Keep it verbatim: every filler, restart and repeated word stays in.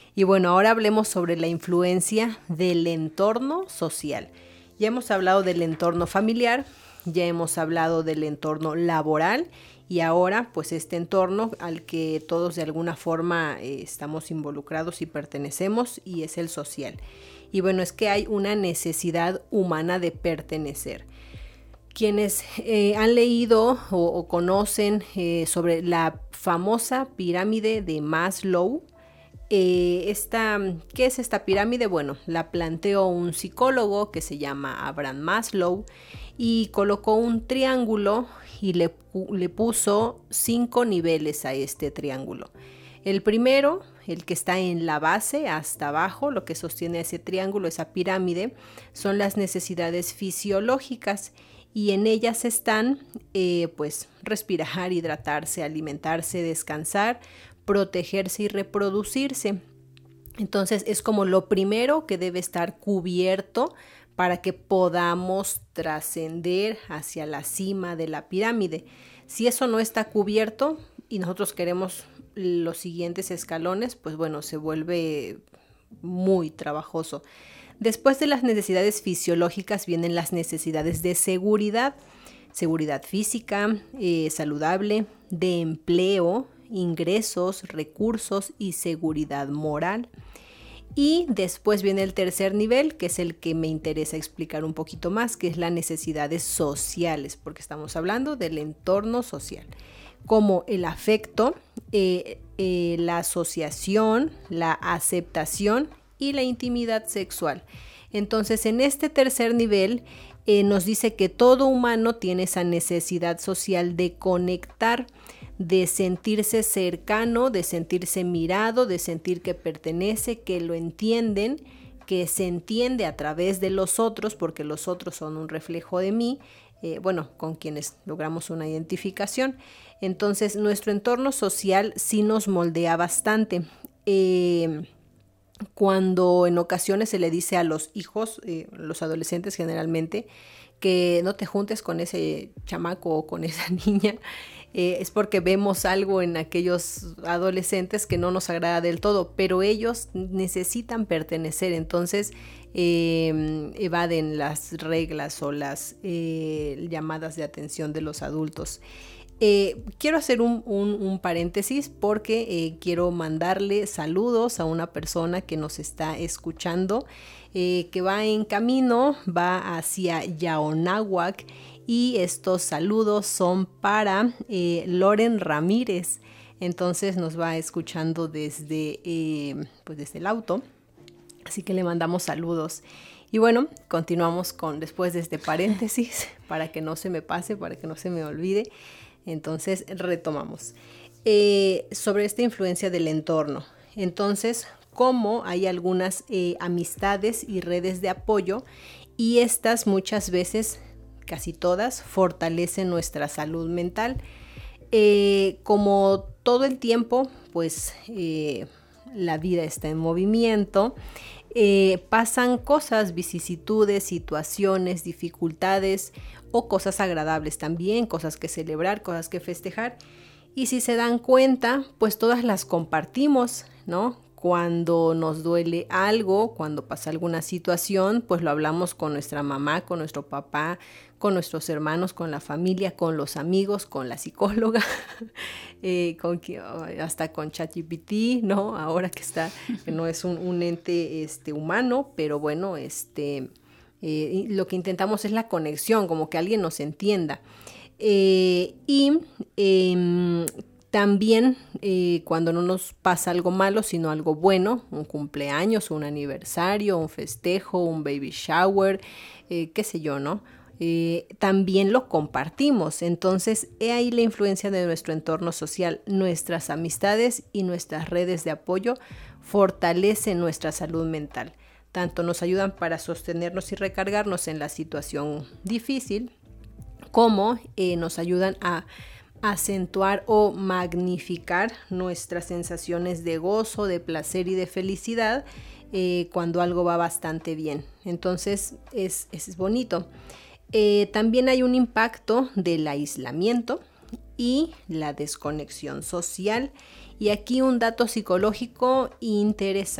Y bueno, ahora hablemos sobre la influencia del entorno social. Ya hemos hablado del entorno familiar, ya hemos hablado del entorno laboral y ahora pues este entorno al que todos de alguna forma eh, estamos involucrados y pertenecemos, y es el social. Y bueno, es que hay una necesidad humana de pertenecer. Quienes eh, han leído o, o conocen eh, sobre la famosa pirámide de Maslow, eh, esta, ¿qué es esta pirámide? Bueno, la planteó un psicólogo que se llama Abraham Maslow y colocó un triángulo y le, le puso cinco niveles a este triángulo. El primero, el que está en la base hasta abajo, lo que sostiene ese triángulo, esa pirámide, son las necesidades fisiológicas, y en ellas están eh, pues respirar, hidratarse, alimentarse, descansar, protegerse y reproducirse. Entonces es como lo primero que debe estar cubierto para que podamos trascender hacia la cima de la pirámide. Si eso no está cubierto y nosotros queremos los siguientes escalones, pues bueno, se vuelve muy trabajoso. Después de las necesidades fisiológicas vienen las necesidades de seguridad, seguridad física, eh, saludable, de empleo, ingresos, recursos y seguridad moral. Y después viene el tercer nivel, que es el que me interesa explicar un poquito más, que es las necesidades sociales, porque estamos hablando del entorno social, como el afecto, eh, eh, la asociación, la aceptación y la intimidad sexual. Entonces, en este tercer nivel eh, nos dice que todo humano tiene esa necesidad social de conectar, de sentirse cercano, de sentirse mirado, de sentir que pertenece, que lo entienden, que se entiende a través de los otros, porque los otros son un reflejo de mí, eh, bueno, con quienes logramos una identificación. Entonces, nuestro entorno social sí nos moldea bastante. Eh, Cuando en ocasiones se le dice a los hijos, eh, los adolescentes generalmente, que no te juntes con ese chamaco o con esa niña, eh, es porque vemos algo en aquellos adolescentes que no nos agrada del todo, pero ellos necesitan pertenecer, entonces eh, evaden las reglas o las eh, llamadas de atención de los adultos. Eh, quiero hacer un, un, un paréntesis porque eh, quiero mandarle saludos a una persona que nos está escuchando, eh, que va en camino, va hacia Yaonáhuac, y estos saludos son para eh, Loren Ramírez. Entonces nos va escuchando desde, eh, pues desde el auto, así que le mandamos saludos. Y bueno, continuamos con después de este paréntesis para que no se me pase, para que no se me olvide. Entonces retomamos eh, sobre esta influencia del entorno. Entonces, cómo hay algunas eh, amistades y redes de apoyo, y estas muchas veces, casi todas, fortalecen nuestra salud mental. Eh, como todo el tiempo, pues eh, la vida está en movimiento. Eh, pasan cosas, vicisitudes, situaciones, dificultades o cosas agradables también, cosas que celebrar, cosas que festejar. Y si se dan cuenta, pues todas las compartimos, ¿no? Cuando nos duele algo, cuando pasa alguna situación, pues lo hablamos con nuestra mamá, con nuestro papá, con nuestros hermanos, con la familia, con los amigos, con la psicóloga, eh, con, hasta con ChatGPT, ¿no? Ahora que está, que no es un, un ente este, humano, pero bueno, este, eh, lo que intentamos es la conexión, como que alguien nos entienda. Eh, y eh, también eh, cuando no nos pasa algo malo, sino algo bueno, un cumpleaños, un aniversario, un festejo, un baby shower, eh, qué sé yo, ¿no? Eh, también lo compartimos. Entonces, he ahí la influencia de nuestro entorno social. Nuestras amistades y nuestras redes de apoyo fortalecen nuestra salud mental. Tanto nos ayudan para sostenernos y recargarnos en la situación difícil, como eh, nos ayudan a acentuar o magnificar nuestras sensaciones de gozo, de placer y de felicidad eh, cuando algo va bastante bien. Entonces es, es bonito. Eh, también hay un impacto del aislamiento y la desconexión social. Y aquí un dato psicológico interesante.